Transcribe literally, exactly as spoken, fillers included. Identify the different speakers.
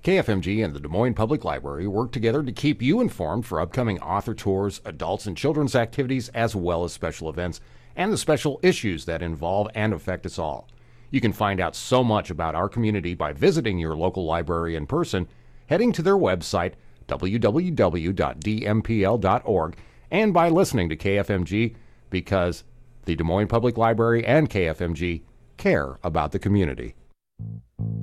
Speaker 1: K F M G and the Des Moines Public Library work together to keep you informed for upcoming author tours, adults and children's activities, as well as special events and the special issues that involve and affect us all. You can find out so much about our community by visiting your local library in person, heading to their website, w w w dot d m p l dot org, and by listening to K F M G, because the Des Moines Public Library and K F M G care about the community.